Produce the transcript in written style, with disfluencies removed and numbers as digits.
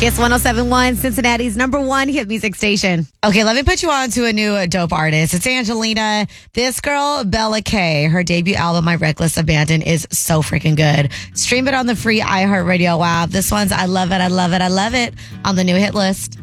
Kiss 107.1, Cincinnati's #1 hit music station. Okay, let me put you on to a new dope artist. It's Angelina. This girl, Bella K. Her debut album, My Reckless Abandon, is so freaking good. Stream it on the free iHeartRadio app. This one's I Love It, I Love It, I Love It on the new hit list.